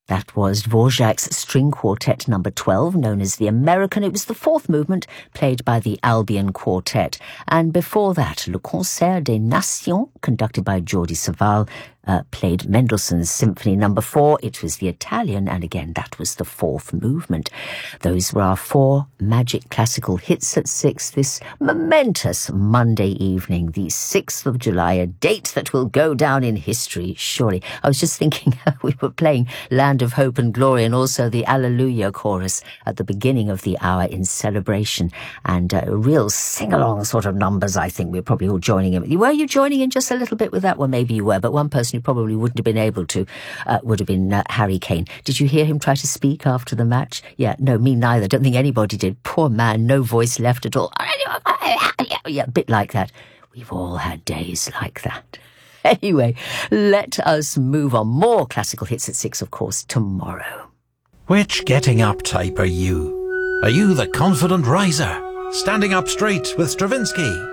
That was Dvorak's String Quartet number 12, known as the American. It was the fourth movement, played by the Albion Quartet. And before that, Le Concert des Nations, conducted by Jordi Savall, played Mendelssohn's Symphony number 4. It was the Italian, and again, that was the fourth movement. Those were our 4 Magic Classical hits at 6 this momentous Monday evening, the 6th of July, a date that will go down in history, surely. I was just thinking we were playing Land of Hope and Glory and also the Alleluia chorus at the beginning of the hour in celebration, and real sing-along sort of numbers. I think we're probably all joining in. Were you joining in just a little bit with that? Well, maybe you were, but one person who probably wouldn't have been able to would have been Harry Kane. Did you hear him try to speak after the match? Yeah, no, me neither. Don't think anybody did. Poor man, no voice left at all. Yeah, a bit like that. We've all had days like that. Anyway, let us move on. More classical hits at 6, of course, tomorrow. Which getting up type are you? Are you the confident riser, standing up straight with Stravinsky?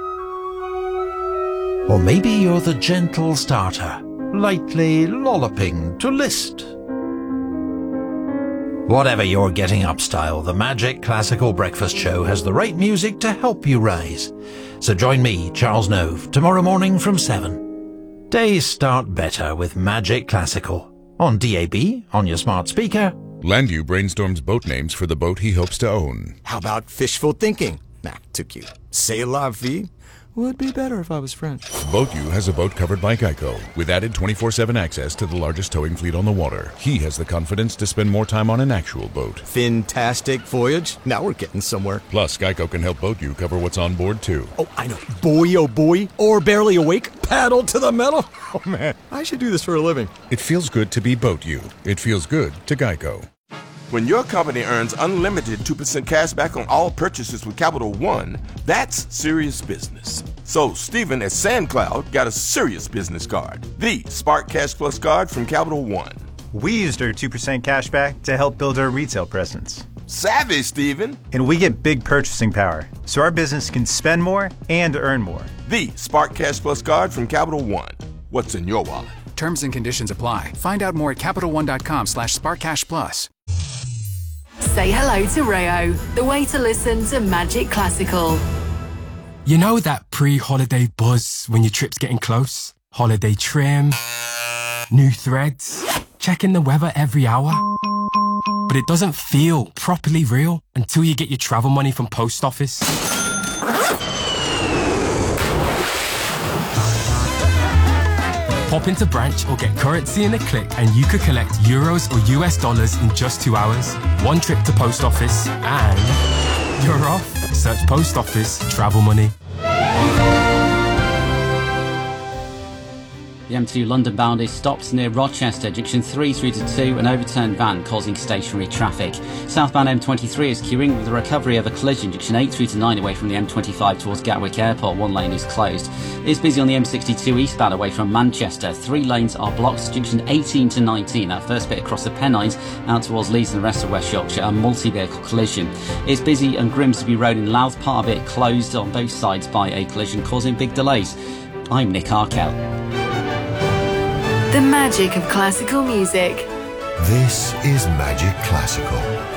Or maybe you're the gentle starter, lightly lolloping to Liszt. Whatever your getting up style, the Magic Classical Breakfast Show has the right music to help you rise. So join me, Charles Nove, tomorrow morning from 7. Days start better with Magic Classical. On DAB, on your smart speaker. Landu brainstorms boat names for the boat he hopes to own. How about fishful thinking? Nah, too cute. C'est la vie? Would be better if I was French. BoatU has a boat covered by Geico, with added 24/7 access to the largest towing fleet on the water. He has the confidence to spend more time on an actual boat. Fantastic voyage. Now we're getting somewhere. Plus, Geico can help BoatU cover what's on board, too. Oh, I know. Boy, oh boy. Or barely awake. Paddle to the metal. Oh, man. I should do this for a living. It feels good to be BoatU. It feels good to Geico. When your company earns unlimited 2% cash back on all purchases with Capital One, that's serious business. So Stephen at SandCloud got a serious business card, the Spark Cash Plus card from Capital One. We used our 2% cash back to help build our retail presence. Savvy, Stephen. And we get big purchasing power, so our business can spend more and earn more. The Spark Cash Plus card from Capital One. What's in your wallet? Terms and conditions apply. Find out more at CapitalOne.com/SparkCashPlus. Say hello to Rayo, the way to listen to Magic Classical. You know that pre-holiday buzz when your trip's getting close? Holiday trim, new threads, checking the weather every hour. But it doesn't feel properly real until you get your travel money from Post Office. Pop into branch or get currency in a click and you could collect euros or US dollars in just 2 hours. One trip to Post Office and you're off. Search Post Office travel money. The M2 London bound is stopped near Rochester, junction 3 through to 2, an overturned van causing stationary traffic. Southbound M23 is queuing with the recovery of a collision, junction 8 through to 9 away from the M25 towards Gatwick Airport. One lane is closed. It's busy on the M62 eastbound away from Manchester. 3 lanes are blocked, junction 18 to 19. That first bit across the Pennines out towards Leeds and the rest of West Yorkshire, a multi-vehicle collision. It's busy on Grimsby Road in Louth, part of it closed on both sides by a collision causing big delays. I'm Nick Arkell. The magic of classical music. This is Magic Classical.